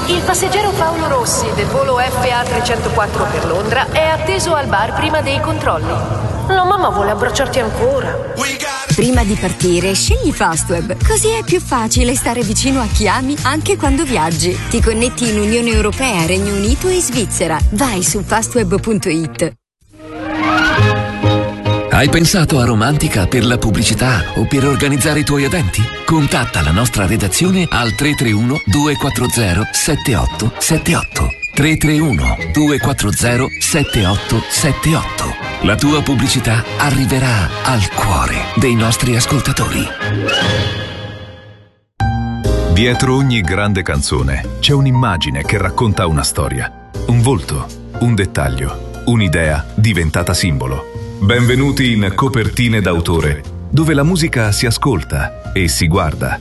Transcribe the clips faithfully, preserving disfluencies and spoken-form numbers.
Il passeggero Paolo Rossi del volo F A trecentoquattro per Londra è atteso al bar prima dei controlli. La mamma vuole abbracciarti ancora. Prima di partire, scegli Fastweb, così è più facile stare vicino a chi ami anche quando viaggi. Ti connetti in Unione Europea, Regno Unito e Svizzera. Vai su fastweb punto it. Hai pensato a Romantica per la pubblicità o per organizzare i tuoi eventi? Contatta la nostra redazione al tre tre uno due quattro zero sette otto sette otto. tre tre uno due quattro zero sette otto sette otto. La tua pubblicità arriverà al cuore dei nostri ascoltatori. Dietro ogni grande canzone c'è un'immagine che racconta una storia, un volto, un dettaglio, un'idea diventata simbolo. Benvenuti in Copertine d'autore, dove la musica si ascolta e si guarda.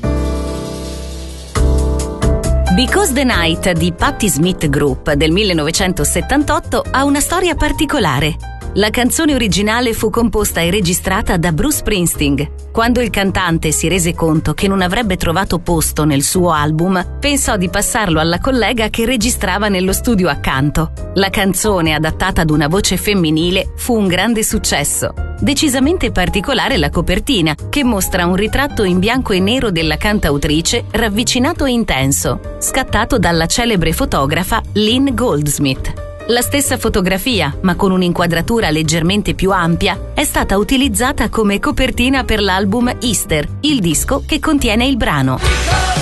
Because the Night di Patti Smith Group del millenovecentosettantotto ha una storia particolare. La canzone originale fu composta e registrata da Bruce Springsteen. Quando il cantante si rese conto che non avrebbe trovato posto nel suo album, pensò di passarlo alla collega che registrava nello studio accanto. La canzone, adattata ad una voce femminile, fu un grande successo. Decisamente particolare la copertina, che mostra un ritratto in bianco e nero della cantautrice ravvicinato e intenso, scattato dalla celebre fotografa Lynn Goldsmith. La stessa fotografia, ma con un'inquadratura leggermente più ampia, è stata utilizzata come copertina per l'album Easter, il disco che contiene il brano.